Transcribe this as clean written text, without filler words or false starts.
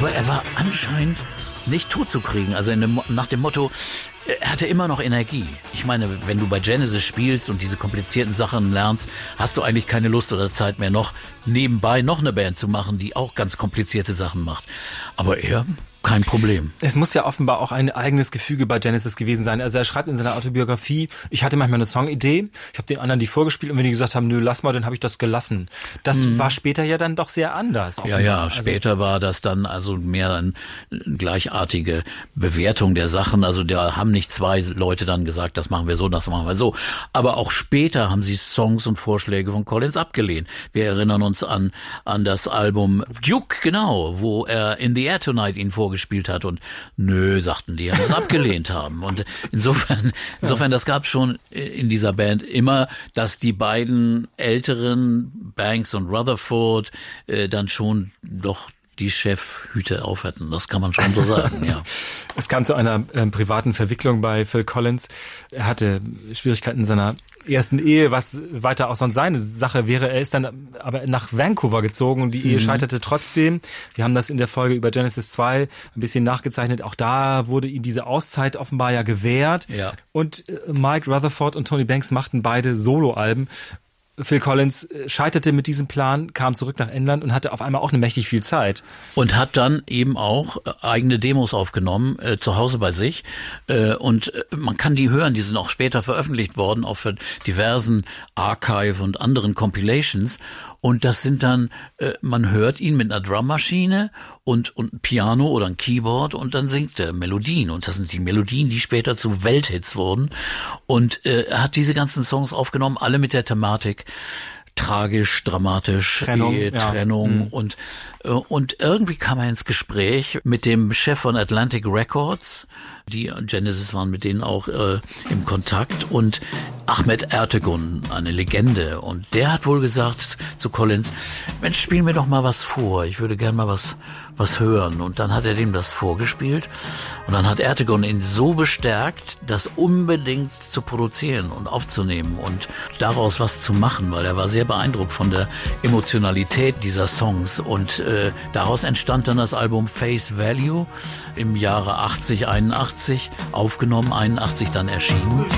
Aber er war anscheinend nicht tot zu kriegen. Also nach dem Motto, er hatte immer noch Energie. Ich meine, wenn du bei Genesis spielst und diese komplizierten Sachen lernst, hast du eigentlich keine Lust oder Zeit mehr, noch nebenbei noch eine Band zu machen, die auch ganz komplizierte Sachen macht. Aber er, kein Problem. Es muss ja offenbar auch ein eigenes Gefüge bei Genesis gewesen sein. Also er schreibt in seiner Autobiografie, ich hatte manchmal eine Songidee, ich habe den anderen die vorgespielt und wenn die gesagt haben, nö, lass mal, dann habe ich das gelassen. Das war später ja dann doch sehr anders. Offenbar. Ja, später war das dann also mehr eine gleichartige Bewertung der Sachen. Also da haben nicht zwei Leute dann gesagt, das machen wir so, das machen wir so. Aber auch später haben sie Songs und Vorschläge von Collins abgelehnt. Wir erinnern uns an das Album Duke, genau, wo er In the Air Tonight ihn vorgespielt hat und nö, sagten die es abgelehnt haben. Und insofern, das gab es schon in dieser Band immer, dass die beiden älteren, Banks und Rutherford, dann schon doch die Chefhüte auf hatten. Das kann man schon so sagen, ja. Es kam zu einer privaten Verwicklung bei Phil Collins. Er hatte Schwierigkeiten in seiner ersten Ehe, was weiter auch sonst seine Sache wäre. Er ist dann aber nach Vancouver gezogen und die Ehe scheiterte trotzdem. Wir haben das in der Folge über Genesis 2 ein bisschen nachgezeichnet. Auch da wurde ihm diese Auszeit offenbar ja gewährt. Ja. Und Mike Rutherford und Tony Banks machten beide Soloalben. Phil Collins scheiterte mit diesem Plan, kam zurück nach England und hatte auf einmal auch eine mächtig viel Zeit. Und hat dann eben auch eigene Demos aufgenommen, zu Hause bei sich. Und man kann die hören, die sind auch später veröffentlicht worden, auf diversen Archive und anderen Compilations. Und das sind dann, man hört ihn mit einer Drummaschine und ein Piano oder ein Keyboard und dann singt er Melodien. Und das sind die Melodien, die später zu Welthits wurden. Und er hat diese ganzen Songs aufgenommen, alle mit der Thematik tragisch, dramatisch, Trennung und irgendwie kam er ins Gespräch mit dem Chef von Atlantic Records. Die Genesis waren mit denen auch im Kontakt und Ahmet Ertegun, eine Legende. Und der hat wohl gesagt zu Collins, Mensch, spiel mir doch mal was vor. Ich würde gern mal was hören. Und dann hat er dem das vorgespielt. Und dann hat Ertegun ihn so bestärkt, das unbedingt zu produzieren und aufzunehmen und daraus was zu machen, weil er war sehr beeindruckt von der Emotionalität dieser Songs. Und daraus entstand dann das Album Face Value im Jahre 81, aufgenommen, 81 dann erschienen.